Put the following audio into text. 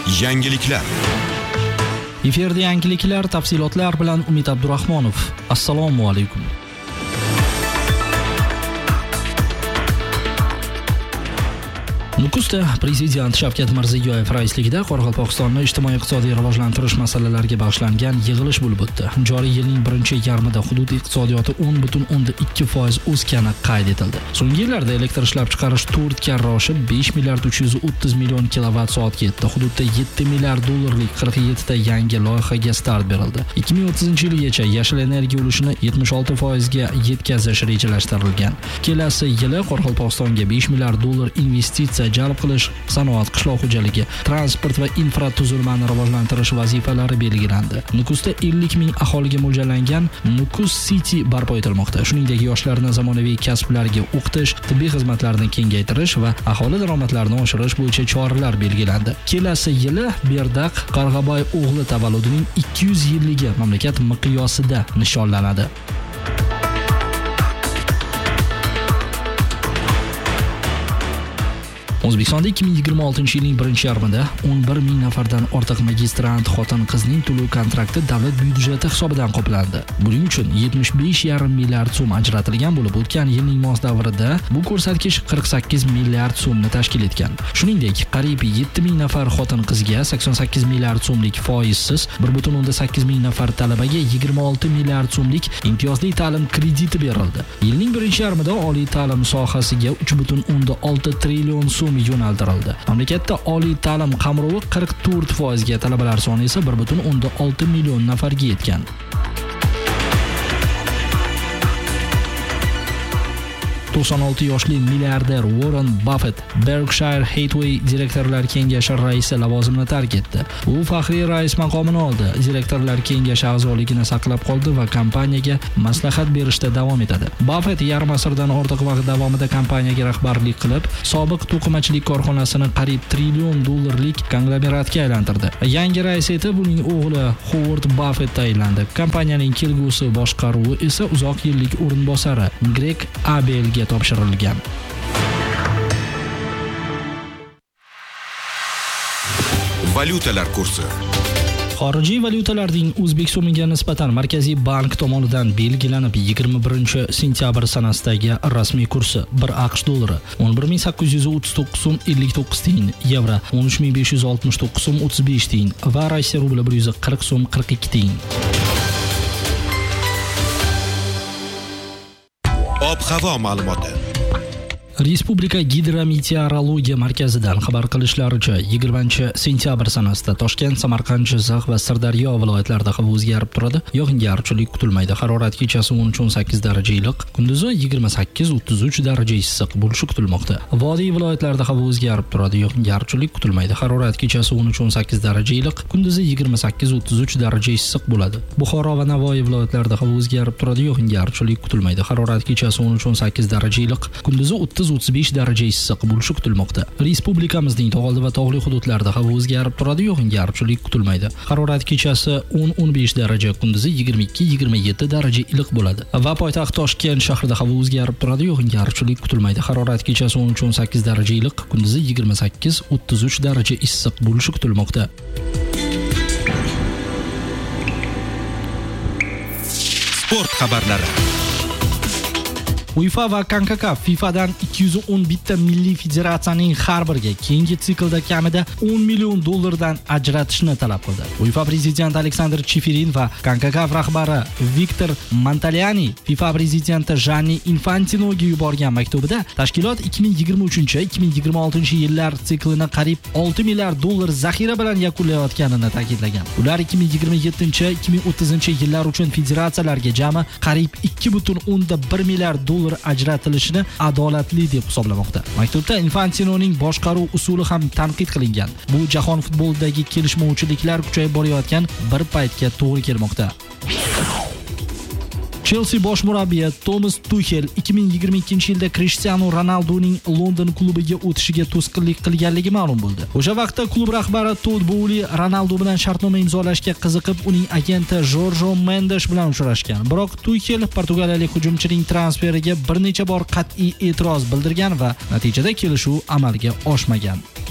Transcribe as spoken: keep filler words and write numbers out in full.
Yangiliklar. Efirda yangiliklar, tafsilotlar bilan Umid Abdurahmonov. Assalomu alaykum. Nukusda Prezident Shavkat Mirziyoyev raisligida Qoraqalpog'istonni ijtimoiy-iqtisodiy rivojlantirish masalalariga bag'ishlangan yig'ilish bo'lib o'tdi. Joriy yilning birinchi yarmida hudud iqtisodiyoti o'n butun o'nda ikki foiz o'sgani qayd etildi. So'nggi yillarda elektr ishlab chiqarish to'rt karra oshib besh milliard uch yuz o'ttiz million kilovatt soatga yetdi. Hududda yetti milliard dollarlik qirq yetti ta yangi loyihaga start berildi. ikki ming o'ttizinchi yilgacha yashil energiya ulushini yetmish olti foizga yetkazish rejalashtirilgan. Kelasi yili Qoraqalpog'istonga besh milliard dollar investitsiya jalb qilish, sanoat, qishloq xo'jaligi, transport va infratuzilmani rivojlantirish vazifalari belgilandi. Nukusda ellik ming aholiga mo'ljallangan Nukus City barpo etilmoqda. Shuningdek, yoshlarni zamonaviy kasblarga o'qitish, tibbiy xizmatlarni kengaytirish va aholi daromadlarini oshirish bo'yicha choralar belgilandi. Kelasi yili Berdaq Qarg'abay o'g'li tavalludining ikki yuz yilligi mamlakat miqyosida nishonlanadi. O'zbekistonda ikki ming yigirma oltinchi yilning birinchi yarmida o'n bir ming nafardan ortiq magistrant xotin-qizning to'lov kontrakti davlat byudjeti hisobidan qoplandi. Buning uchun yetmish besh yarim milliard so'm ajratilgan bo'lib, o'tgan yilning mos davrida bu ko'rsatkich qirq sakkiz milliard so'mni tashkil etgan. Shuningdek, qariyb yetti ming nafar xotin-qizga sakson sakkiz milliard so'mlik foizsiz, bir butun o'nda sakkiz ming nafar talabaga yigirma olti milliard so'mlik imtiyozli ta'lim krediti berildi. Yilning birinchi yarmida oliy ta'lim sohasiga uch butun o'nda olti trillion so'm yo'naltirildi. Mamlakatda oliy ta'lim qamrovi qirq to'rt foizga, talabalar soni esa bir butun o'nda olti million nafarga yetgan. to'qson olti yoshli milliarder Warren Buffett Berkshire Hathaway direktorlar kengashi raisi lavozimini tark etdi. U faxriy rais maqomini oldi, direktorlar kengashi a'zoligini saqlab qoldi va kompaniyaga maslahat berishda davom etadi. Buffett yarim asrdan ortiq vaqt davomida kompaniyaga rahbarlik qilib, sobiq to'qimachilik korxonasini qariyb trillion dollarlik konglomeratga aylantirdi. Yangi rais etib uning o'g'li Howard Buffett tayinlandi. Kompaniyaning kelgusi boshqaruvi esa uzoq yillik o'rinbosari Greg Abelga topshirilgan. Valyutalar kursi. Xorijiy valyutalarning O'zbek so'miga nisbatan Markaziy bank tomonidan belgilanib yigirma birinchi sentyabr sanasidagi rasmiy kursi: bir AQSh dollari o'n bir ming sakkiz yuz o'ttiz to'qqiz so'm ellik to'qqiz tiyin, yevro o'n uch ming besh yuz oltmish to'qqiz so'm o'ttiz besh tiyin va Rossiya rubli bir yuz qirq so'm qirq ikki tiyin. Ob-havo ma'lumoti. Respublika Gidrometeorologiya markazidan xabar qilishlaricha, yigirmanchi sentyabr sanasida Toshkent, Samarqand, Jizzax va Sirdaryo viloyatlarida havo o'zgarib turadi. Yog'ingarchilik kutilmaydi. Harorat kechasi o'n uch o'n sakkiz daraja iliq, kunduzi yigirma sakkiz o'ttiz uch daraja issiq bo'lishi kutilmoqda. Vodiy viloyatlarida havo o'zgarib turadi. Yog'ingarchilik kutilmaydi. Harorat kechasi o'n uch o'n sakkiz daraja iliq, kunduzi yigirma sakkiz o'ttiz uch daraja issiq bo'ladi. Buxoro va Navoiy viloyatlarida havo o'zgarib turadi. Yog'ingarchilik kutilmaydi. Harorat kechasi o'n uch o'n sakkiz daraja iliq, kunduzi o'ttiz o'ttiz besh daraja issiq bo'lishi kutilmoqda. Respublikamizning tog'oldi va tog'li hududlarida havo o'zgarib turadi, yog'ingarchilik kutilmaydi. Harorat kechasi o'n o'n besh daraja, kunduzi yigirma ikki yigirma yetti daraja iliq bo'ladi. Va poytaxt Toshkent shahrida havo o'zgarib turadi, yog'ingarchilik kutilmaydi. Harorat kechasi o'n uch o'n sakkiz daraja iliq, kunduzi yigirma sakkiz o'ttiz uch daraja issiq bo'lishi kutilmoqda. Sport xabarlari. UEFA va CONCACAF FIFAdan ikki yuz o'n bitta milliy federatsiyaning har biriga keyingi siklda kamida o'n million dollardan ajratishni talab qildi. UEFA prezidenti Aleksandr Cheferin va CONCACAF rahbari Viktor Montaliani FIFA prezidenti Gianni Infantinoga yuborgan maktubida tashkilot ikki ming yigirma uchinchi ikki ming yigirma oltinchi yillar siklini qariyb olti milliard dollar zaxira bilan yakunlayotganini ta'kidlagan. Ular ikki ming yigirma yettinchi ikki ming o'ttizinchi yillar uchun federatsiyalarga jami qariyb ikki butun o'nda bir milliard dollar ajratilishini adolatli deb hisoblamoqda. Maktubda Infantinoning boshqaruv usuli ham tanqid qilingan. Bu jahon futbolidagi kelishmovchiliklar kuchayib borayotgan bir paytga to'g'ri kelmoqda. Chelsea bosh murabbiyi Thomas Tuchel ikki ming yigirma ikkinchi yilda Cristiano Ronaldoning London klubiga o'tishiga to'sqinlik qilganligi ma'lum bo'ldi. O'sha vaqtda klub rahbari Todd Bowley Ronaldo bilan shartnoma imzolashga qiziqib, uning agenti Jorge Mendes bilan uchrashgan. Biroq Tuchel portugaliyalik hujumchining transferiga bir necha bor qat'iy e'tiroz bildirgan va natijada kelishuv amalga oshmagan.